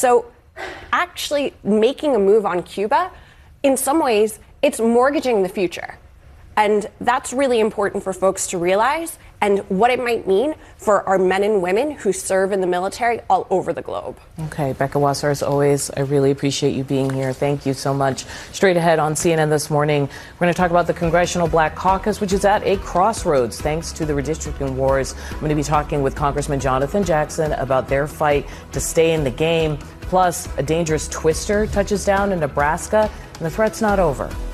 So actually making a move on Cuba, in some ways, it's mortgaging the future. And that's really important for folks to realize, and what it might mean for our men and women who serve in the military all over the globe. Okay, Becca Wasser, as always, I really appreciate you being here. Thank you so much. Straight ahead on CNN this morning, we're going to talk about the Congressional Black Caucus, which is at a crossroads thanks to the redistricting wars. I'm going to be talking with Congressman Jonathan Jackson about their fight to stay in the game. Plus, a dangerous twister touches down in Nebraska, and the threat's not over.